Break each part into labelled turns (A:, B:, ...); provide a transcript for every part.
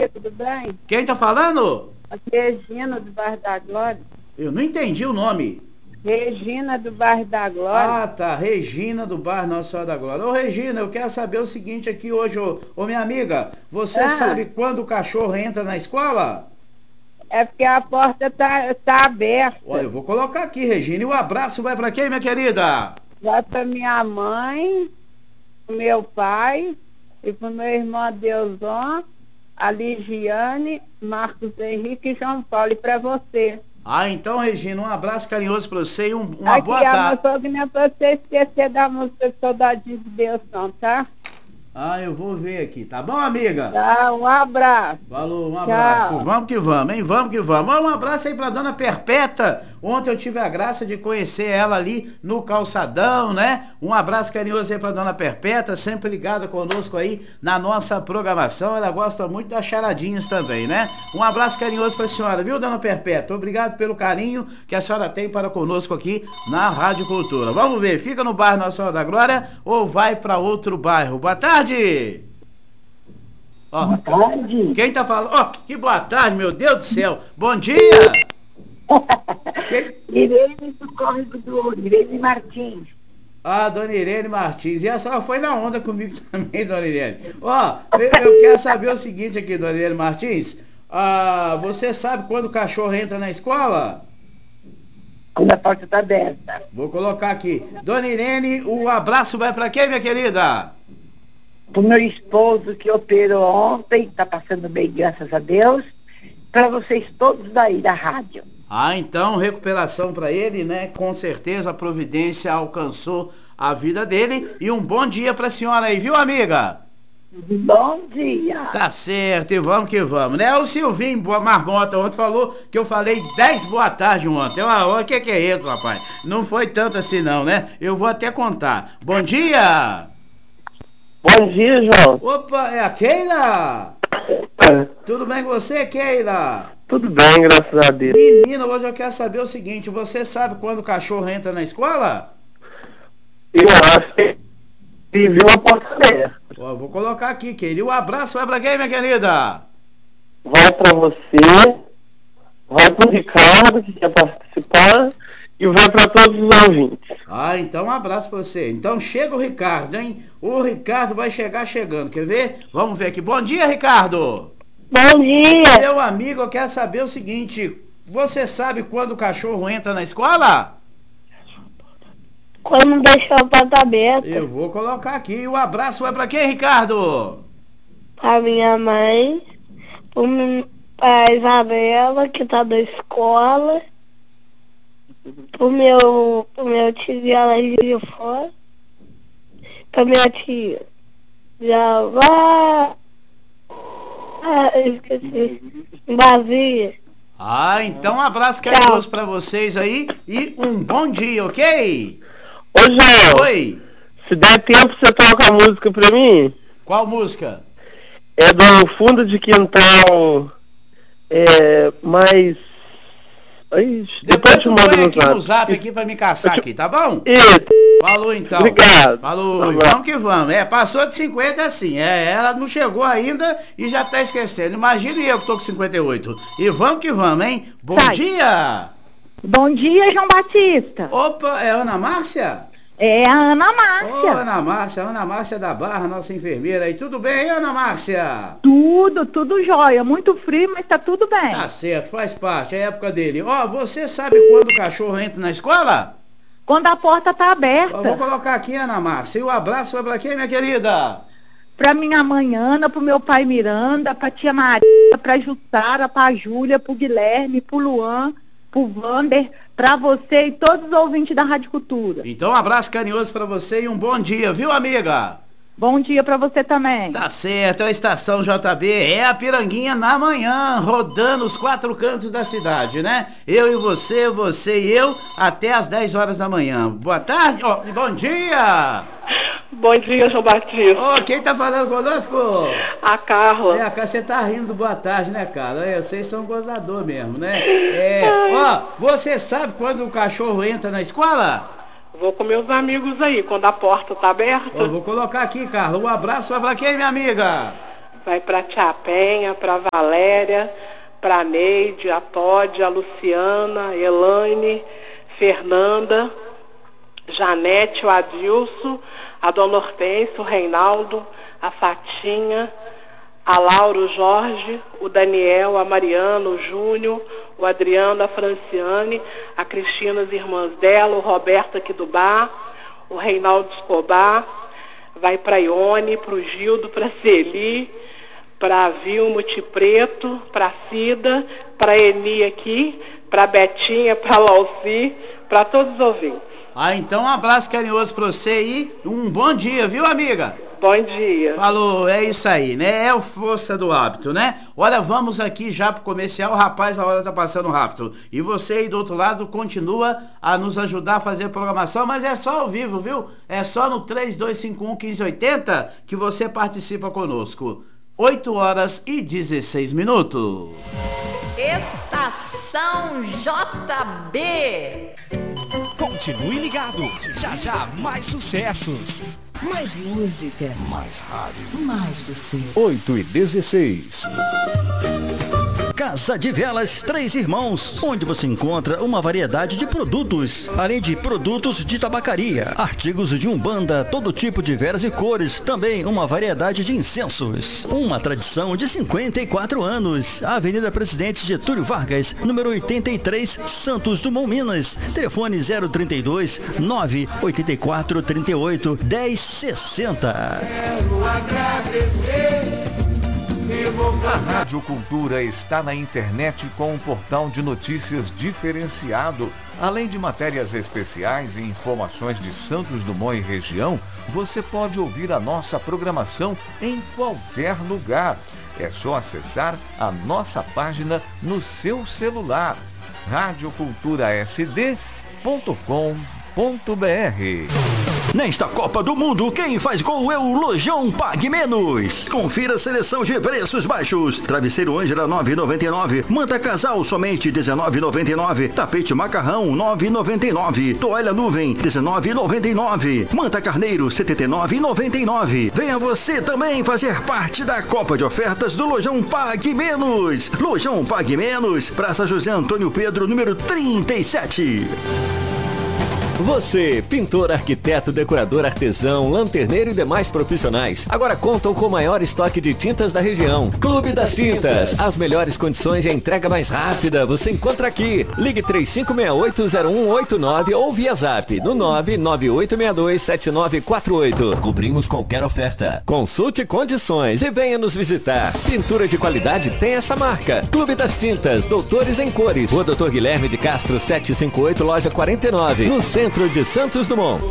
A: dia, tudo bem?
B: Quem tá falando?
A: Aqui é Regina, do bairro da Glória.
B: Eu não entendi o nome.
A: Regina, do bairro da Glória.
B: Ah, tá. Regina do bairro Nossa Senhora da Glória. Ô, Regina, eu quero saber o seguinte aqui hoje, ô minha amiga. Você sabe quando o cachorro entra na escola?
A: É porque a porta tá aberta.
B: Olha, eu vou colocar aqui, Regina. E o abraço vai pra quem, minha querida?
A: Vai para minha mãe, pro meu pai e pro meu irmão Deuson, a Ligiane, Marcos Henrique e João Paulo. E para você.
B: Ah, então, Regina, um abraço carinhoso pra você e uma
A: Aqui,
B: boa tarde.
A: a não é pra você esquecer da música Saudade de Deus, não, tá?
B: Ah, eu vou ver aqui, tá bom, amiga?
A: Tá, um abraço.
B: Falou, um abraço.
A: Tchau.
B: Vamos que vamos, hein? Vamos que vamos. Um abraço aí pra dona Perpétua. Ontem eu tive a graça de conhecer ela ali no calçadão, né? Um abraço carinhoso aí pra dona Perpétua, sempre ligada conosco aí na nossa programação. Ela gosta muito das charadinhas também, né? Um abraço carinhoso pra senhora, viu, dona Perpétua? Obrigado pelo carinho que a senhora tem para conosco aqui na Rádio Cultura. Vamos ver, fica no bairro Nossa Senhora da Glória ou vai pra outro bairro? Boa tarde! Ó,
C: Boa tarde.
B: quem tá falando? Ó, que boa tarde, meu Deus do céu. Bom dia.
C: Irene do Córrego do Ouro, Irene Martins.
B: Ah, dona Irene Martins. E a senhora foi na onda comigo também, dona Irene. Ó, eu quero saber o seguinte aqui, dona Irene Martins. Ah, você sabe quando o cachorro entra na escola?
C: Quando a porta está aberta.
B: Vou colocar aqui. Dona Irene, o abraço vai pra quem, minha querida?
C: Pro meu esposo que operou ontem, está passando bem, graças a Deus. Para vocês todos daí da rádio.
B: Ah, então, recuperação para ele, né? Com certeza a providência alcançou a vida dele. E um bom dia pra senhora aí, viu, amiga?
C: Bom dia.
B: Tá certo, e vamos que vamos, né? O Silvinho Marmota ontem falou que eu falei 10 boa tarde ontem. O que é isso, rapaz? Não foi tanto assim não, né? Eu vou até contar. Bom dia!
D: Bom dia, João.
B: Opa, é a Keila? Tudo bem com você, Keila?
D: Tudo bem, graças a Deus.
B: Menina, hoje eu quero saber o seguinte, você sabe quando o cachorro entra na escola?
D: Eu acho que viu a porta aberta.
B: Ó, vou colocar aqui, Keila. E o abraço vai pra quem, minha querida?
D: Vai para você, vai para o Ricardo, que quer participar, e vai para todos os ouvintes.
B: Ah, então um abraço pra você. Então chega o Ricardo, hein? O Ricardo vai chegar chegando, quer ver? Vamos ver aqui. Bom dia, Ricardo!
C: Bom dia.
B: Meu amigo, eu quero saber o seguinte, você sabe quando o cachorro entra na escola?
C: Quando deixou a porta aberta,
B: Eu vou colocar aqui. O abraço vai pra quem, Ricardo?
C: a minha mãe, a Isabela, que tá da escola, pro meu tio e ela de fora, pra minha tia. Já vai. Ah, eu esqueci. Vazia.
B: Ah, então um abraço carinhoso pra vocês aí e um bom dia, ok?
D: Ô, João,
B: Oi,
D: se der tempo, você toca a música pra mim?
B: qual música?
D: É do Fundo de Quintal, mas... Ixi, depois eu te
B: tu
D: mando
B: põe aqui no
D: no
B: zap aqui pra me caçar aqui, tá bom?
D: Isso,
B: Falou então.
D: obrigado.
B: Falou,
D: Um
B: e
D: abraço.
B: vamos que vamos. Passou de 50 assim. Ela não chegou ainda e já tá esquecendo. Imagine eu que tô com 58. E vamos que vamos, hein? Bom
E: Sai.
B: dia!
E: Bom dia, João Batista.
B: Opa, é Ana Márcia?
E: É a Ana
B: Ô,
E: Márcia.
B: Ana Márcia da Barra, nossa enfermeira aí. Tudo bem, Ana Márcia?
E: Tudo jóia. Muito frio, mas tá tudo bem.
B: Tá certo, faz parte, é a época dele. Ó, você sabe quando o cachorro entra na escola?
E: Quando a porta tá
B: Ó, vou
E: aberta.
B: colocar aqui, Ana Márcia. E o abraço vai pra quem, minha querida?
E: Pra minha mãe Ana, pro meu pai Miranda, pra tia Maria, pra Jussara, pra Júlia, pro Guilherme, pro Luan, pro Vander, pra você e todos os ouvintes da Rádio Cultura.
B: Então um abraço carinhoso pra você e um bom dia, viu, amiga?
E: Bom dia pra você também.
B: Tá certo, é a Estação JB, é a Piranguinha na manhã, rodando os 4 cantos da cidade, né? Eu e você, você e eu, até as 10 horas da manhã. Boa tarde, ó, bom dia!
D: Bom dia, João Batista.
B: Ô, quem tá falando conosco?
D: A Carla.
B: É, cara, você tá rindo do boa tarde, né, cara? Vocês são gozador mesmo, né? Ó, você sabe quando o cachorro entra na escola?
D: Vou com meus amigos aí, quando a porta tá aberta.
B: Ó, vou colocar aqui, Carla. Um abraço vai pra quem, minha amiga?
F: vai para Tia Penha, para Valéria, para Neide, a Todd, a Luciana, a Elaine, Fernanda, Janete, o Adilson, a Dona Hortência, o Reinaldo, a Fatinha, a Laura, o Jorge, o Daniel, a Mariana, o Júnior, o Adriano, a Franciane, a Cristina, as irmãs dela, o Roberto aqui do bar, o Reinaldo Escobar, vai para Ione, para o Gildo, para Celi, para a Vilma Preto, para a Cida, para a Eni aqui, para a Betinha, para a Lauci, para todos os ouvintes.
B: Então um abraço carinhoso pra você aí, um bom dia, viu, amiga?
F: Bom dia.
B: Falou, é isso aí, né? É o força do hábito, né? Olha, vamos aqui já pro comercial, rapaz, a hora tá passando rápido. E você aí do outro lado continua a nos ajudar a fazer a programação, mas é só ao vivo, viu? É só no 3251-1580 que você participa conosco. 8h16.
G: Estação JB.
H: Continue ligado, já já mais sucessos.
G: Mais música.
H: Mais rádio.
G: Mais você.
I: 8h16. Casa de Velas Três Irmãos, onde você encontra uma variedade de produtos, além de produtos de tabacaria, artigos de umbanda, todo tipo de velas e cores, também uma variedade de incensos. Uma tradição de 54 anos. Avenida Presidente Getúlio Vargas, número 83, Santos Dumont, Minas. Telefone 032 984 38 1060.
J: Quero agradecer.
K: A Rádio Cultura está na internet com um portal de notícias diferenciado. Além de matérias especiais e informações de Santos Dumont e região, você pode ouvir a nossa programação em qualquer lugar. É só acessar a nossa página no seu celular, radioculturasd.com.br.
I: Nesta Copa do Mundo, quem faz gol é o Lojão Pague Menos. Confira a seleção de preços baixos. Travesseiro Ângela 9,99. Manta casal somente 19,99. Tapete macarrão 9,99. Toalha nuvem 19,99. Manta carneiro 79,99. Venha você também fazer parte da Copa de Ofertas do Lojão Pague Menos. Lojão Pague Menos, Praça José Antônio Pedro, número 37.
L: Você, pintor, arquiteto, decorador, artesão, lanterneiro e demais profissionais, agora contam com o maior estoque de tintas da região. Clube das Tintas. As melhores condições e a entrega mais rápida você encontra aqui. Ligue 3568-0189 ou via zap no 998627948. Cobrimos qualquer oferta. Consulte condições e venha nos visitar. Pintura de qualidade tem essa marca. Clube das Tintas, Doutores em Cores. Rua Doutor Guilherme de Castro 758, loja 49, no centro de Santos Dumont.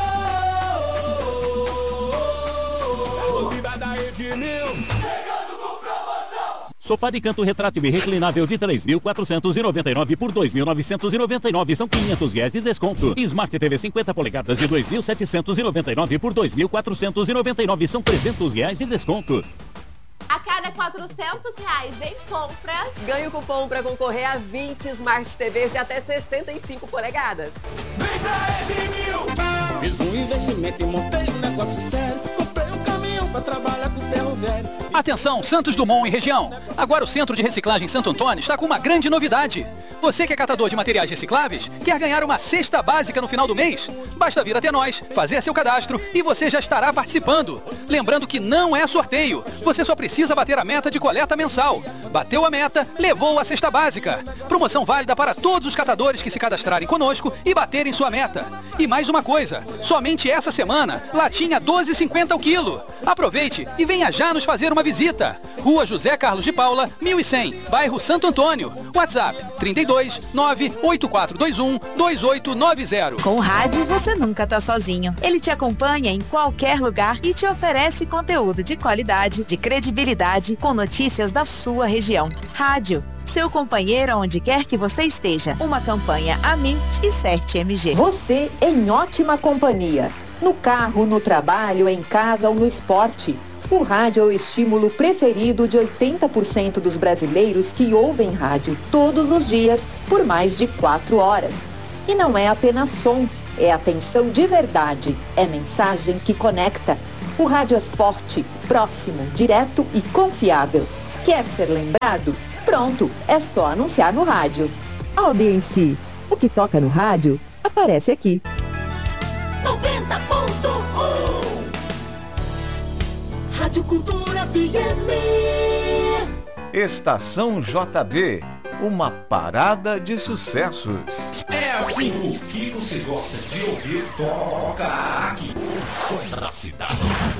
M: Sofá de canto retrátil reclinável de 3.499 por 2.999, são R$500 de desconto. Smart TV 50 polegadas de 2.799 por 2.499, são R$300 de desconto.
N: A cada R$400 em compras,
O: ganhe o cupom para concorrer a 20 Smart TVs de até 65 polegadas.
J: Vem pra Edmil! Fiz um investimento e montei um negócio sério. Comprei um caminhão pra trabalhar com ferro velho.
P: Atenção, Santos Dumont e região. Agora o Centro de Reciclagem Santo Antônio está com uma grande novidade. Você que é catador de materiais recicláveis, quer ganhar uma cesta básica no final do mês? Basta vir até nós, fazer seu cadastro e você já estará participando. Lembrando que não é sorteio, você só precisa bater a meta de coleta mensal. Bateu a meta, levou a cesta básica. Promoção válida para todos os catadores que se cadastrarem conosco e baterem sua meta. E mais uma coisa, somente essa semana, latinha 12,50 o quilo. Aproveite e venha já nos fazer uma visita. Rua José Carlos de Paula, 1100, bairro Santo Antônio. WhatsApp 32 98421 2890.
Q: Com o rádio você nunca tá sozinho. Ele te acompanha em qualquer lugar e te oferece conteúdo de qualidade, de credibilidade, com notícias da sua região. Rádio, seu companheiro onde quer que você esteja. Uma campanha Amirt e CERT-MG.
R: Você em ótima companhia. No carro, no trabalho, em casa ou no esporte. O rádio é o estímulo preferido de 80% dos brasileiros que ouvem rádio todos os dias por mais de 4 horas. E não é apenas som, é atenção de verdade, é mensagem que conecta. O rádio é forte, próximo, direto e confiável. Quer ser lembrado? Pronto, é só anunciar no rádio.
G: Audiência. O que toca no rádio, aparece aqui.
J: 90.1 Rádio Cultura FM.
K: Estação JB, uma parada de sucessos.
H: É assim, o que você gosta de ouvir, toca aqui. O som da cidade.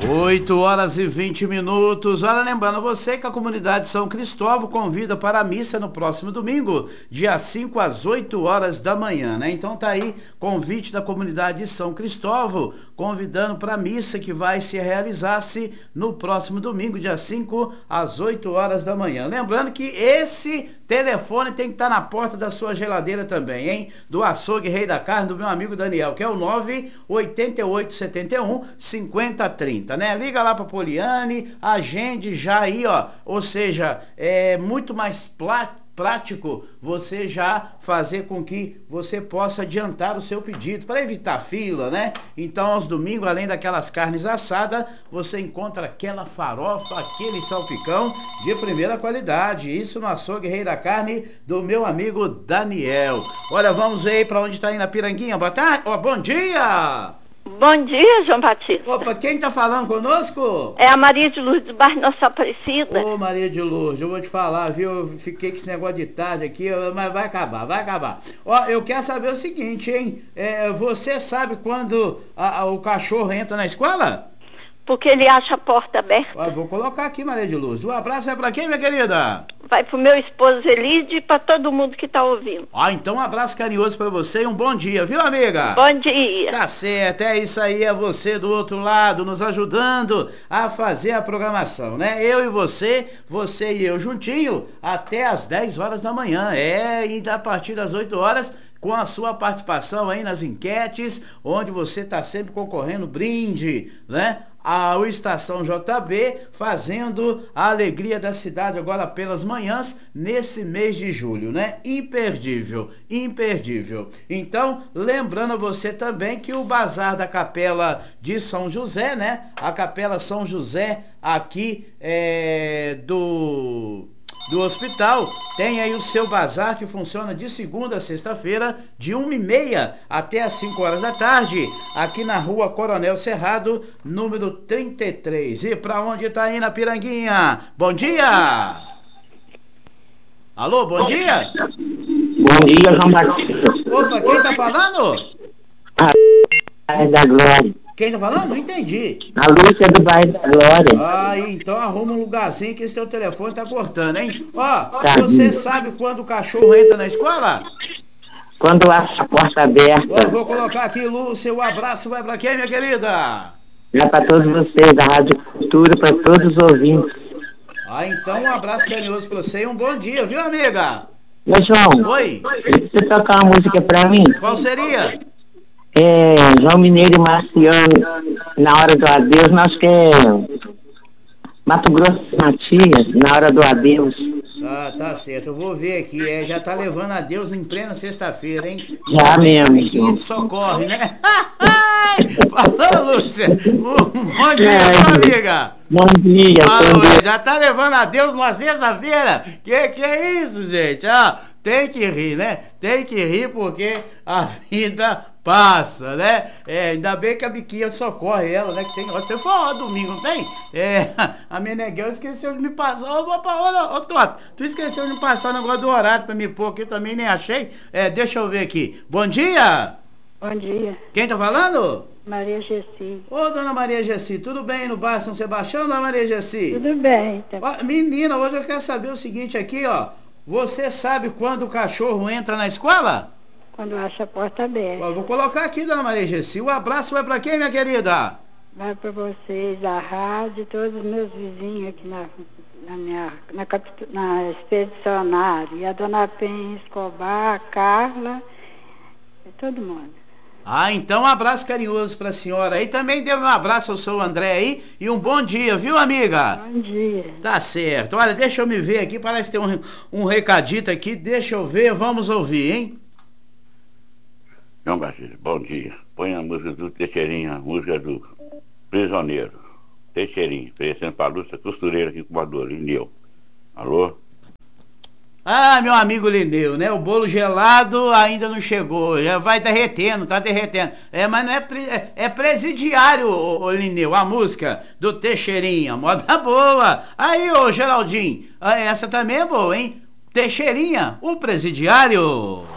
B: 8h20. Olha, lembrando você que a comunidade São Cristóvão convida para a missa no próximo domingo, dia 5 às 8 horas da manhã, né? Então tá aí, convite da comunidade de São Cristóvão, convidando para a missa que vai se realizar-se no próximo domingo, dia 5 às 8 horas da manhã. Lembrando que esse telefone tem que estar na porta da sua geladeira também, hein? Do Açougue Rei da Carne, do meu amigo Daniel, que é o 98871-5030, né? Liga lá pra Poliane, agende já aí, ó. Ou seja, é muito mais prático você já fazer com que você possa adiantar o seu pedido, para evitar fila, né? Então, aos domingos, além daquelas carnes assadas, você encontra aquela farofa, aquele salpicão de primeira qualidade. Isso no Açougue Rei da Carne, do meu amigo Daniel. Olha, vamos ver aí para onde está indo a Piranguinha. Boa tarde, bom dia!
S: Bom dia, João Batista.
B: Opa, quem tá falando conosco?
S: É a Maria de Lourdes do bairro Nossa Aparecida.
B: Ô, Maria de Lourdes, eu vou te falar, viu? Eu fiquei com esse negócio de tarde aqui, mas vai acabar. Ó, eu quero saber o seguinte, hein? Você sabe quando o cachorro entra na escola?
S: Porque ele acha a porta aberta.
B: Ó, vou colocar aqui, Maria de Lourdes. Um abraço vai pra quem, minha querida?
S: Vai pro meu esposo Elide e pra todo mundo que tá ouvindo.
B: Então um abraço carinhoso pra você e um bom dia, viu, amiga?
S: Bom dia.
B: Tá certo, é isso aí, é você do outro lado, nos ajudando a fazer a programação, né? Eu e você e eu juntinho, até às 10 horas da manhã. E a partir das 8 horas... com a sua participação aí nas enquetes, onde você está sempre concorrendo brinde, né? O Estação JB fazendo a alegria da cidade agora pelas manhãs, nesse mês de julho, né? Imperdível. Então, lembrando a você também que o Bazar da Capela de São José, né? A Capela São José aqui do hospital, tem aí o seu bazar que funciona de segunda a sexta-feira, de 1h30 até as 5 horas da tarde, aqui na rua Coronel Cerrado, número 33. E pra onde tá indo a Piranguinha? Bom dia! Alô, bom dia?
D: Bom dia, João Batista.
B: Opa, quem tá falando?
D: Da Glória.
B: Quem tá falando? Não entendi.
D: A Lúcia do bairro da Glória.
B: Então arruma um lugarzinho que esse teu telefone tá cortando, hein? Você sabe quando o cachorro entra na escola?
D: Quando acha a porta aberta.
B: Eu vou colocar aqui, Lúcia, o abraço vai pra quem, minha querida?
D: É para todos vocês, da Rádio Cultura, para todos os ouvintes.
B: Então um abraço carinhoso pra você e um bom dia, viu, amiga?
D: Ô, João.
B: Oi.
D: Você tocar uma música pra mim?
B: Qual seria?
D: João Mineiro e Marciano, Na Hora do Adeus, nós queremos. Mato Grosso e Matias, Na Hora do Adeus.
B: Tá certo, eu vou ver aqui, já tá levando adeus em plena sexta-feira, hein?
D: Já mesmo,
B: socorre, né? Falou, Lúcia, bom dia, amiga.
D: Bom dia.
B: Já tá levando adeus numa sexta-feira? Que é isso, gente? Tem que rir, né? Tem que rir porque a vida passa, né? Ainda bem que a Biquinha socorre ela, né? Que tem forró domingo, não tem? A Meneghel esqueceu de me passar. Ô, Toto, tu esqueceu de me passar o negócio do horário pra me pôr aqui, eu também nem achei. Deixa eu ver aqui. Bom dia!
S: Bom dia.
B: Quem tá falando?
S: Maria Gessi.
B: Ô, dona Maria Gessi, tudo bem no bairro São Sebastião, dona Maria Gessi?
S: Tudo bem.
B: Menina, hoje eu quero saber o seguinte aqui, ó. Você sabe quando o cachorro entra na escola?
S: Quando acha a porta aberta.
B: Vou colocar aqui, dona Maria Gessi. O abraço vai pra quem, minha querida?
S: Vai pra vocês, a rádio, todos os meus vizinhos aqui na expedicionária. E a dona Penha Escobar, a Carla, e todo mundo.
B: Então um abraço carinhoso pra senhora aí. Também dê um abraço ao seu André aí. E um bom dia, viu, amiga?
S: Bom dia.
B: Tá certo. Olha, deixa eu me ver aqui. Parece que tem um recadito aqui. Deixa eu ver, vamos ouvir, hein?
T: João Batista, bom dia. Põe a música do Teixeirinha, a música do Prisioneiro. Teixeirinha, oferecendo pra Lúcia Costureira aqui com o Maduro, Lineu. Alô?
B: Ah, meu amigo Lineu, né? O bolo gelado ainda não chegou, já vai derretendo, tá derretendo. Mas não é presidiário, ô Lineu, a música do Teixeirinha, moda boa. Aí, ô Geraldinho, essa também é boa, hein? Teixeirinha, o presidiário.